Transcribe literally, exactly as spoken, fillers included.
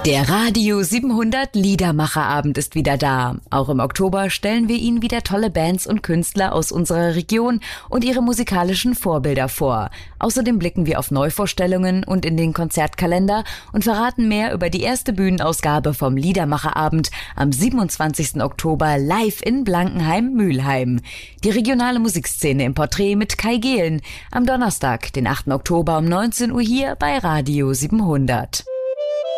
Der Radio siebenhundert Liedermacherabend ist wieder da. Auch im Oktober stellen wir Ihnen wieder tolle Bands und Künstler aus unserer Region und ihre musikalischen Vorbilder vor. Außerdem blicken wir auf Neuvorstellungen und in den Konzertkalender und verraten mehr über die erste Bühnenausgabe vom Liedermacherabend am siebenundzwanzigsten Oktober live in Blankenheim-Mülheim. Die regionale Musikszene im Porträt mit Kai Gehlen am Donnerstag, den achten Oktober um neunzehn Uhr hier bei Radio siebenhundert.